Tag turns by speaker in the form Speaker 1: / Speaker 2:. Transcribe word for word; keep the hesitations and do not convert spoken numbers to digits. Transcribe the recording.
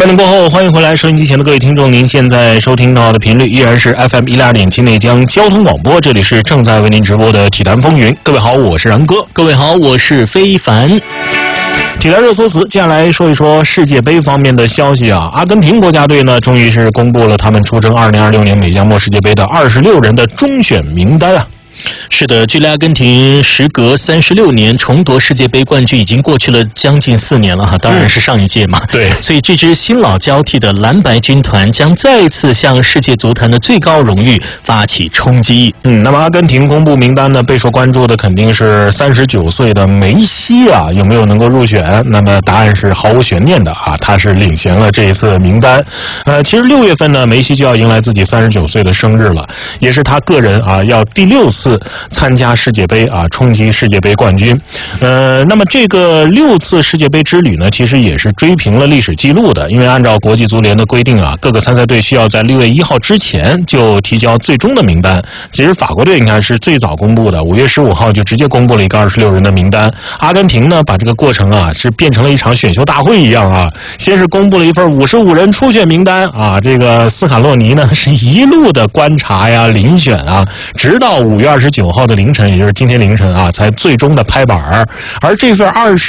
Speaker 1: 半点过后，欢迎回来，收音机前的各位听众，您现在收听到的频率依然是 F M 一零二点七内江交通广播，这里是正在为您直播的体坛风云。各位好，我是然哥。
Speaker 2: 各位好，我是非凡。
Speaker 1: 体坛热搜词，接下来说一说世界杯方面的消息啊。阿根廷国家队呢，终于是公布了他们出征二零二六年美加墨世界杯的二十六人的中选名单啊。
Speaker 2: 是的，距离阿根廷时隔三十六年重夺世界杯冠军已经过去了将近四年了哈，当然是上一届嘛。
Speaker 1: 嗯、对，
Speaker 2: 所以这支新老交替的蓝白军团将再次向世界足坛的最高荣誉发起冲击。
Speaker 1: 嗯，那么阿根廷公布名单呢，备受关注的肯定是三十九岁的梅西啊，有没有能够入选？那么答案是毫无悬念的啊，他是领衔了这一次名单。呃，其实六月份呢，梅西就要迎来自己三十九岁的生日了，也是他个人啊要第六次参加世界杯啊，冲击世界杯冠军。呃，那么这个六次世界杯之旅呢，其实也是追平了历史记录的，因为按照国际足联的规定啊，各个参赛队需要在六月一号之前就提交最终的名单。其实法国队你看是最早公布的，五月十五号就直接公布了一个二十六人的名单。阿根廷呢，把这个过程啊是变成了一场选秀大会一样啊，先是公布了一份五十五人初选名单啊，这个斯卡洛尼呢是一路的观察呀、遴选啊，直到五月二十九号的凌晨，也就是今天凌晨啊，才最终的拍板。而这份二十